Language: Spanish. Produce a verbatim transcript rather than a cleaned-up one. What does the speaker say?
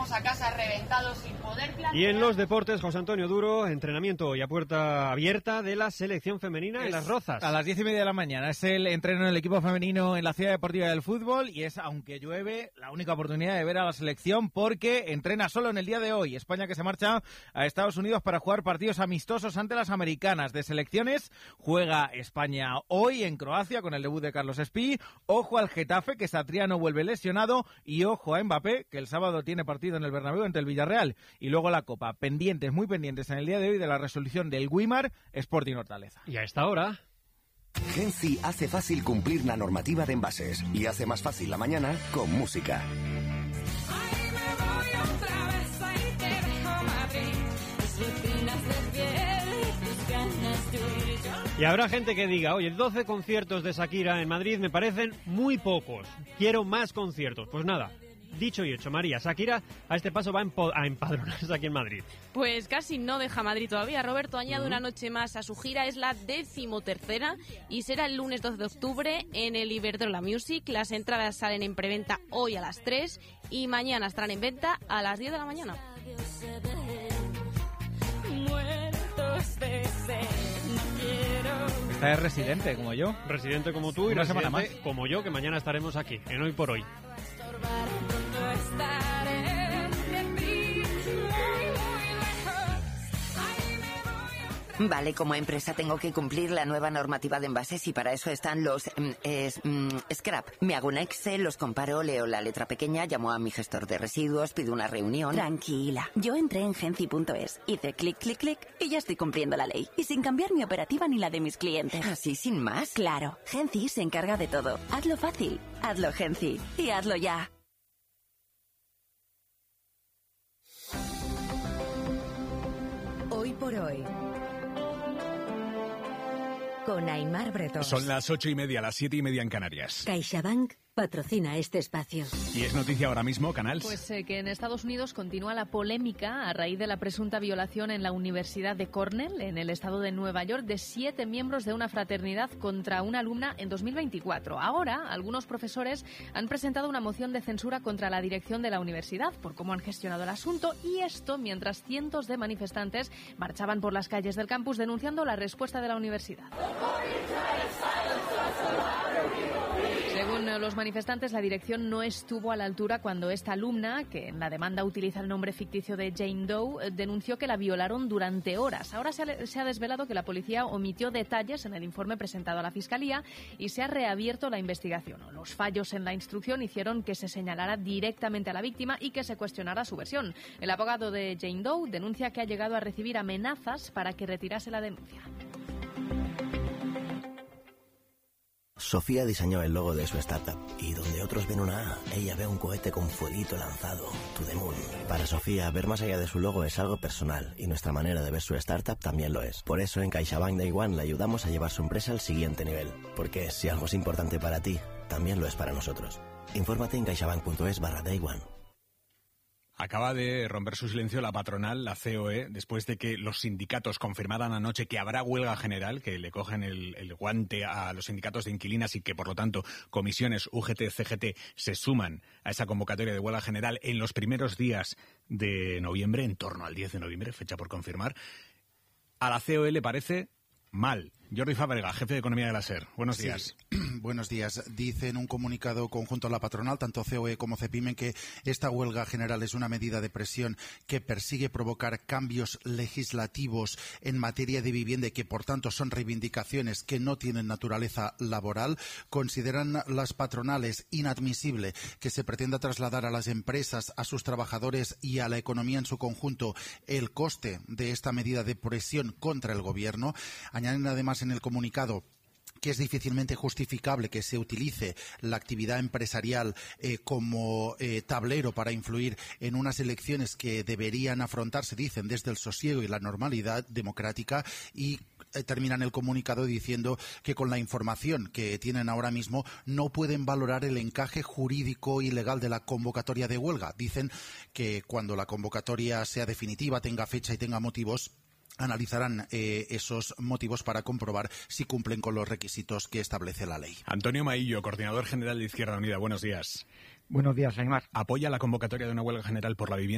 vamos a casa reventados sin poder plantear... Y en los deportes, José Antonio Duro, entrenamiento y a puerta abierta de la selección femenina es en Las Rozas. A las diez y media de la mañana es el entreno del equipo femenino en la Ciudad Deportiva del Fútbol y es, aunque llueve, la única oportunidad de ver a la selección porque entrena solo en el día de hoy. España que se marcha a Estados Unidos para jugar partidos amistosos ante las americanas. De selecciones juega España hoy en Croacia con el debut de Carlos Espí. Ojo al Getafe, que Satriano vuelve lesionado, y ojo a Mbappé, que el sábado tiene partido en el Bernabéu ante el Villarreal. Y luego la Copa, pendientes, muy pendientes en el día de hoy de la resolución del Guimar Sporting Hortaleza. Y a esta hora... Genci hace fácil cumplir la normativa de envases y hace más fácil la mañana con música. Y habrá gente que diga, oye, doce conciertos de Shakira en Madrid me parecen muy pocos. Quiero más conciertos. Pues nada, dicho y hecho, María, Shakira a este paso va a, empo- a empadronarse aquí en Madrid. Pues casi no deja Madrid todavía. Roberto añade uh-huh. una noche más a su gira, es la decimotercera y será el lunes doce de octubre en el Iberdrola Music. Las entradas salen en preventa hoy a las tres y mañana estarán en venta a las diez de la mañana. Esta es residente como yo. Residente como tú y una residente semana más como yo, que mañana estaremos aquí, en Hoy por Hoy. Vale, como empresa tengo que cumplir la nueva normativa de envases y para eso están los mm, es, mm, scrap. Me hago un Excel, los comparo, leo la letra pequeña, llamo a mi gestor de residuos, pido una reunión. Tranquila, yo entré en Genci punto es, hice clic, clic, clic y ya estoy cumpliendo la ley. Y sin cambiar mi operativa ni la de mis clientes. ¿Así sin más? Claro, Genci se encarga de todo. Hazlo fácil, hazlo Genci y hazlo ya. Hoy por Hoy, con Aimar Bretón. Son las ocho y media, las siete y media en Canarias. CaixaBank patrocina este espacio. Y es noticia ahora mismo, Canals. Pues eh, que en Estados Unidos continúa la polémica a raíz de la presunta violación en la Universidad de Cornell, en el estado de Nueva York, de siete miembros de una fraternidad contra una alumna en dos mil veinticuatro. Ahora, algunos profesores han presentado una moción de censura contra la dirección de la universidad por cómo han gestionado el asunto, y esto mientras cientos de manifestantes marchaban por las calles del campus denunciando la respuesta de la universidad. Según los manifestantes, la dirección no estuvo a la altura cuando esta alumna, que en la demanda utiliza el nombre ficticio de Jane Doe, denunció que la violaron durante horas. Ahora se ha, se ha desvelado que la policía omitió detalles en el informe presentado a la Fiscalía y se ha reabierto la investigación. Los fallos en la instrucción hicieron que se señalara directamente a la víctima y que se cuestionara su versión. El abogado de Jane Doe denuncia que ha llegado a recibir amenazas para que retirase la denuncia. Sofía diseñó el logo de su startup y donde otros ven una A, ella ve un cohete con fueguito lanzado, to the moon. Para Sofía, ver más allá de su logo es algo personal y nuestra manera de ver su startup también lo es. Por eso en CaixaBank Day One le ayudamos a llevar su empresa al siguiente nivel. Porque si algo es importante para ti, también lo es para nosotros. Infórmate en caixabank.es barra Day One. Acaba de romper su silencio la patronal, la C O E, después de que los sindicatos confirmaran anoche que habrá huelga general, que le cogen el, el guante a los sindicatos de inquilinas y que, por lo tanto, comisiones U G T, C G T se suman a esa convocatoria de huelga general en los primeros días de noviembre, en torno al diez de noviembre, fecha por confirmar. A la C O E le parece mal. Jordi Fábrega, jefe de Economía de la SER. Buenos días. Sí. Buenos días. Dice en un comunicado conjunto a la patronal, tanto C O E como CEPIME, que esta huelga general es una medida de presión que persigue provocar cambios legislativos en materia de vivienda y que, por tanto, son reivindicaciones que no tienen naturaleza laboral. Consideran las patronales inadmisible que se pretenda trasladar a las empresas, a sus trabajadores y a la economía en su conjunto el coste de esta medida de presión contra el gobierno. Añaden además en el comunicado que es difícilmente justificable que se utilice la actividad empresarial eh, como eh, tablero para influir en unas elecciones que deberían afrontarse, dicen, desde el sosiego y la normalidad democrática, y eh, terminan el comunicado diciendo que con la información que tienen ahora mismo no pueden valorar el encaje jurídico y legal de la convocatoria de huelga. Dicen que cuando la convocatoria sea definitiva, tenga fecha y tenga motivos, analizarán eh, esos motivos para comprobar si cumplen con los requisitos que establece la ley. Antonio Maillo, coordinador general de Izquierda Unida. Buenos días. Buenos días, Aimar. ¿Apoya la convocatoria de una huelga general por la vivienda